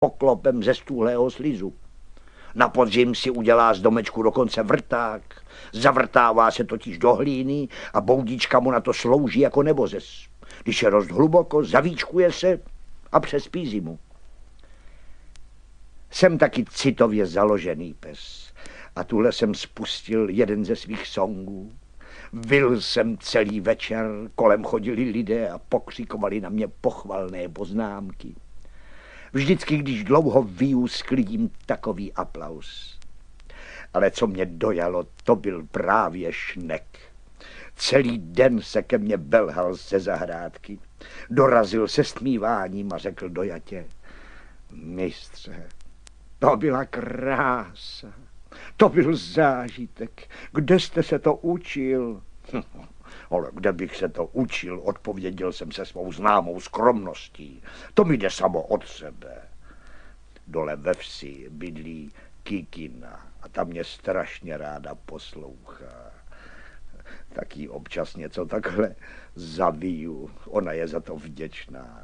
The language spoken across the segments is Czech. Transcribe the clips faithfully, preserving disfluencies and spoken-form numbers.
poklopem ze stuhlého slizu. Na podzim si udělá z domečku dokonce vrták, zavrtává se totiž do hlíny a boudička mu na to slouží jako nebozes. Když je rost hluboko, zavíčkuje se a přespí zimu. Jsem taky citově založený pes a tuhle jsem spustil jeden ze svých songů. Vil jsem celý večer, kolem chodili lidé a pokřikovali na mě pochvalné poznámky. Vždycky, když dlouho vyju, sklidím takový aplaus. Ale co mě dojalo, to byl právě Šnek. Celý den se ke mně belhal ze zahrádky. Dorazil se stmíváním a řekl dojatě: mistře, to byla krása, to byl zážitek. Kde jste se to učil? Ale kde bych se to učil, odpověděl jsem se svou známou skromností. To mi jde samo od sebe. Dole ve vsi bydlí Kikina a ta mě strašně ráda poslouchá. Taky občas něco takhle zaviju. Ona je za to vděčná.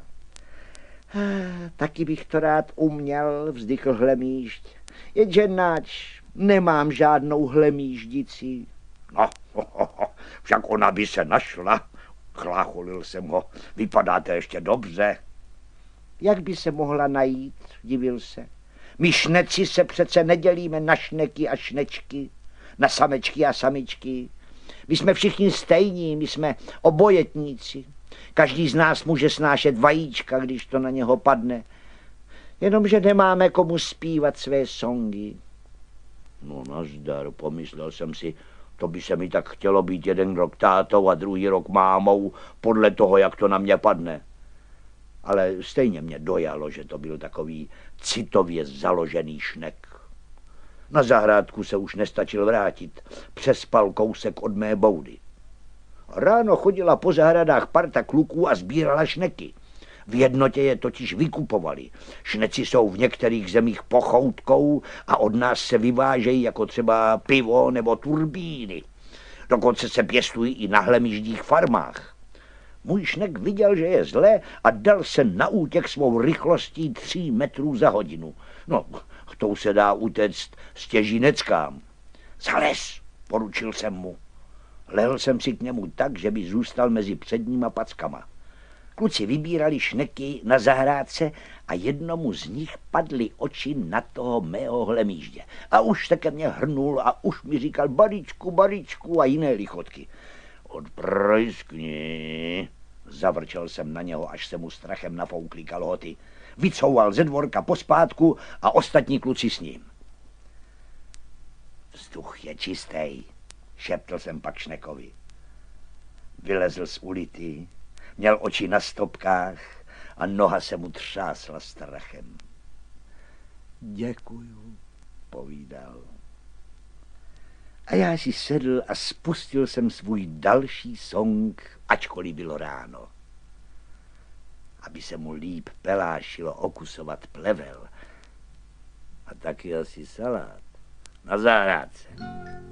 Taky bych to rád uměl, vzdychl Hlemýžď. Jenže nač, nemám žádnou hlemýždici. No, ho, ho, ho, však ona by se našla. Chlácholil jsem ho. Vypadáte ještě dobře. Jak by se mohla najít, divil se. My šneci se přece nedělíme na šneky a šnečky, na samečky a samičky. My jsme všichni stejní, my jsme obojetníci. Každý z nás může snášet vajíčka, když to na něho padne. Jenomže nemáme komu zpívat své songy. No nazdar, pomyslel jsem si, to by se mi tak chtělo být jeden rok tátou a druhý rok mámou, podle toho, jak to na mě padne. Ale stejně mě dojalo, že to byl takový citově založený Šnek. Na zahrádku se už nestačil vrátit, přespal kousek od mé boudy. Ráno chodila po zahradách parta kluků a sbírala šneky. V jednotě je totiž vykupovali. Šneci jsou v některých zemích pochoutkou a od nás se vyvážejí jako třeba pivo nebo turbíny. Dokonce se pěstují i na hlemýždích farmách. Můj Šnek viděl, že je zlé a dal se na útěk svou rychlostí tří metrů za hodinu. No, tou se dá utéct stěžineckám. Zales, poručil jsem mu. Lehl jsem si k němu tak, že by zůstal mezi předníma packama. Kluci vybírali šneky na zahrádce a jednomu z nich padly oči na toho mého Hlemýždě. A už se ke mně hrnul a už mi říkal baričku, baričku a jiné lichotky. Odprojskni, zavrčel jsem na něho, až se mu strachem nafoukly kalhoty. Vycouval ze dvorka pospátku a ostatní kluci s ním. Vzduch je čistý, šeptl jsem pak Šnekovi. Vylezl z ulity, měl oči na stopkách a noha se mu třásla strachem. Děkuju, povídal. A já si sedl a spustil jsem svůj další song, ačkoliv bylo ráno. Aby se mu líp pelášilo okusovat plevel a taky asi salát na zahrádce.